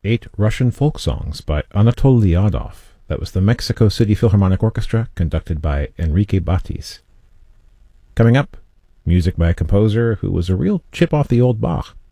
8 Russian folk songs by Anatol Lyadov. That was the Mexico City Philharmonic Orchestra, conducted by Enrique Batis. Coming up, music by a composer who was a real chip off the old Bach.